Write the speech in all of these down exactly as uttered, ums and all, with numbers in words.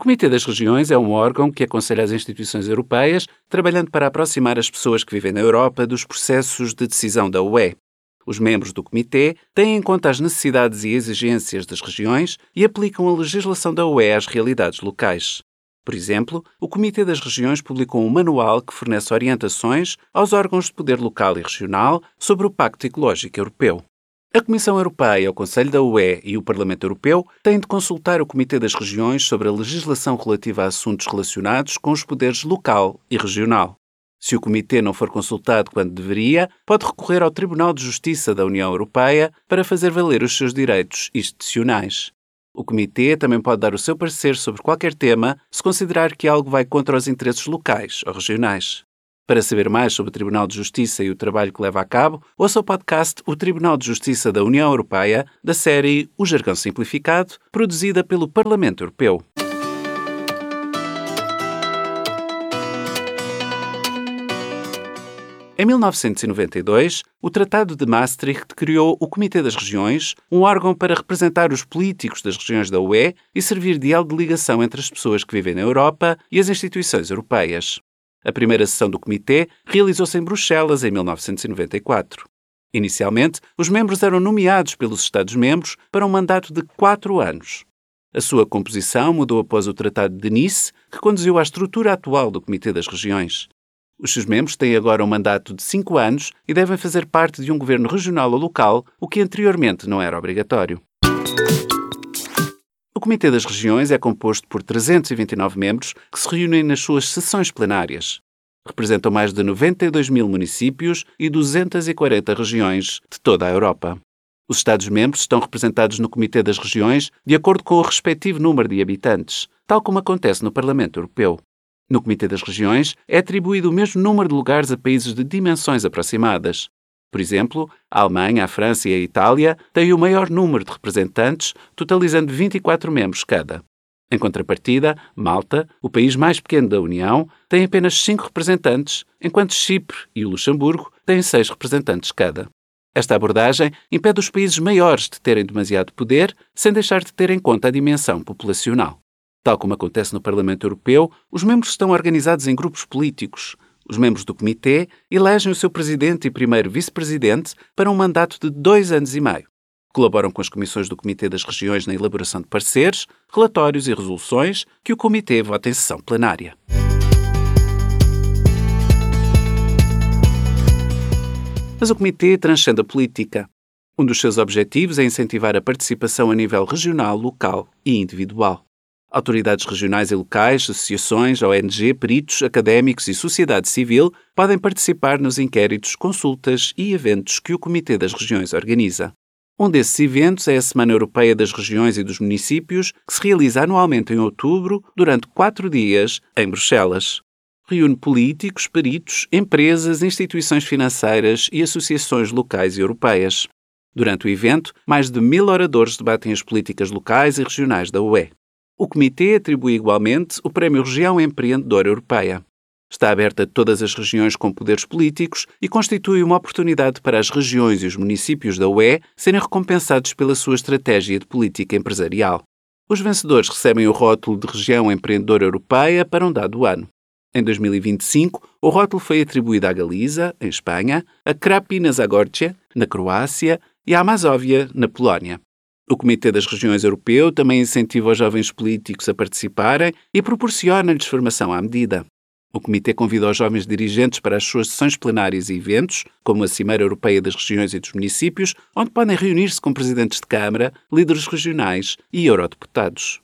Comitê das Regiões é um órgão que aconselha as instituições europeias, trabalhando para aproximar as pessoas que vivem na Europa dos processos de decisão da U E. Os membros do Comitê têm em conta as necessidades e exigências das regiões e aplicam a legislação da U E às realidades locais. Por exemplo, o Comitê das Regiões publicou um manual que fornece orientações aos órgãos de poder local e regional sobre o Pacto Ecológico Europeu. A Comissão Europeia, o Conselho da U E e o Parlamento Europeu têm de consultar o Comitê das Regiões sobre a legislação relativa a assuntos relacionados com os poderes local e regional. Se o Comitê não for consultado quando deveria, pode recorrer ao Tribunal de Justiça da União Europeia para fazer valer os seus direitos institucionais. O Comitê também pode dar o seu parecer sobre qualquer tema se considerar que algo vai contra os interesses locais ou regionais. Para saber mais sobre o Tribunal de Justiça e o trabalho que leva a cabo, ouça o podcast O Tribunal de Justiça da União Europeia, da série O Jargão Simplificado, produzida pelo Parlamento Europeu. Em mil novecentos e noventa e dois, o Tratado de Maastricht criou o Comitê das Regiões, um órgão para representar os políticos das regiões da U E e servir de elo de ligação entre as pessoas que vivem na Europa e as instituições europeias. A primeira sessão do Comitê realizou-se em Bruxelas em mil novecentos e noventa e quatro. Inicialmente, os membros eram nomeados pelos Estados-membros para um mandato de quatro anos. A sua composição mudou após o Tratado de Nice, que conduziu à estrutura atual do Comitê das Regiões. Os seus membros têm agora um mandato de cinco anos e devem fazer parte de um governo regional ou local, o que anteriormente não era obrigatório. O Comitê das Regiões é composto por trezentos e vinte e nove membros que se reúnem nas suas sessões plenárias. Representam mais de noventa e dois mil municípios e duzentas e quarenta regiões de toda a Europa. Os Estados-membros estão representados no Comitê das Regiões de acordo com o respectivo número de habitantes, tal como acontece no Parlamento Europeu. No Comitê das Regiões é atribuído o mesmo número de lugares a países de dimensões aproximadas. Por exemplo, a Alemanha, a França e a Itália têm o maior número de representantes, totalizando vinte e quatro membros cada. Em contrapartida, Malta, o país mais pequeno da União, tem apenas cinco representantes, enquanto Chipre e o Luxemburgo têm seis representantes cada. Esta abordagem impede os países maiores de terem demasiado poder, sem deixar de ter em conta a dimensão populacional. Tal como acontece no Parlamento Europeu, os membros estão organizados em grupos políticos. Os membros do Comitê elegem o seu presidente e primeiro vice-presidente para um mandato de dois anos e meio. Colaboram com as comissões do Comitê das Regiões na elaboração de pareceres, relatórios e resoluções que o Comitê vota em sessão plenária. Mas o Comitê transcende a política. Um dos seus objetivos é incentivar a participação a nível regional, local e individual. Autoridades regionais e locais, associações, O N G, peritos, académicos e sociedade civil podem participar nos inquéritos, consultas e eventos que o Comitê das Regiões organiza. Um desses eventos é a Semana Europeia das Regiões e dos Municípios, que se realiza anualmente em outubro, durante quatro dias, em Bruxelas. Reúne políticos, peritos, empresas, instituições financeiras e associações locais e europeias. Durante o evento, mais de mil oradores debatem as políticas locais e regionais da U E. O Comitê atribui igualmente o Prémio Região Empreendedora Europeia. Está aberto a todas as regiões com poderes políticos e constitui uma oportunidade para as regiões e os municípios da U E serem recompensados pela sua estratégia de política empresarial. Os vencedores recebem o rótulo de Região Empreendedora Europeia para um dado ano. Em dois mil e vinte e cinco, o rótulo foi atribuído à Galiza, em Espanha, a Krapina Zagorje, na Croácia, e à Mazóvia, na Polónia. O Comitê das Regiões Europeu também incentiva os jovens políticos a participarem e proporciona-lhes formação à medida. O Comitê convida os jovens dirigentes para as suas sessões plenárias e eventos, como a Cimeira Europeia das Regiões e dos Municípios, onde podem reunir-se com presidentes de Câmara, líderes regionais e eurodeputados.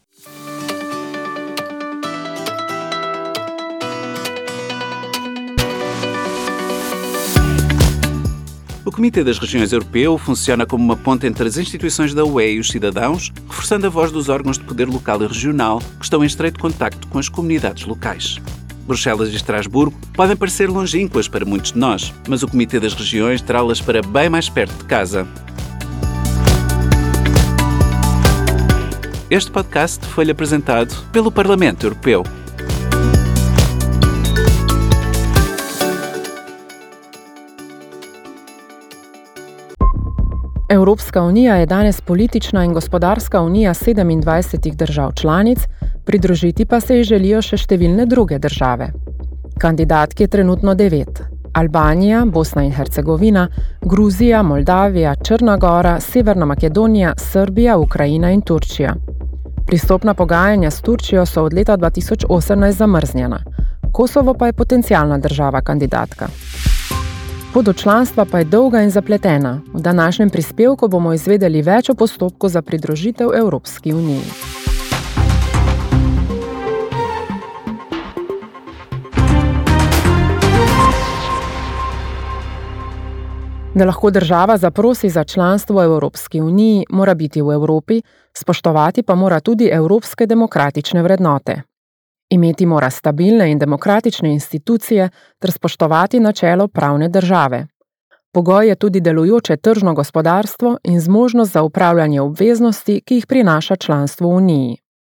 O Comitê das Regiões Europeu funciona como uma ponte entre as instituições da U E e os cidadãos, reforçando a voz dos órgãos de poder local e regional que estão em estreito contacto com as comunidades locais. Bruxelas e Estrasburgo podem parecer longínquas para muitos de nós, mas o Comitê das Regiões terá-las para bem mais perto de casa. Este podcast foi-lhe apresentado pelo Parlamento Europeu. Evropska unija je danes politična in gospodarska unija sedemindvajsetih držav članic, pridružiti pa se ji želijo še številne druge države. Kandidatk je trenutno devet. Albanija, Bosna in Hercegovina, Gruzija, Moldavija, Črna Gora, Severna Makedonija, Srbija, Ukrajina in Turčija. Pristopna pogajanja s Turčijo so od leta dva tisoč osemnajst zamrznjena. Kosovo pa je potencialna država kandidatka. Pot do članstva pa je dolga in zapletena. V današnjem prispevku bomo izvedeli več o postopku za pridružitev Evropski uniji. Da lahko država zaprosi za članstvo v Evropski uniji, mora biti v Evropi, spoštovati pa mora tudi evropske demokratične vrednote. Imeti mora stabilne in demokratične institucije ter spoštovati načelo pravne države. Pogoj je tudi delujoče tržno gospodarstvo in zmožnost za upravljanje obveznosti, ki jih prinaša članstvo v Uniji.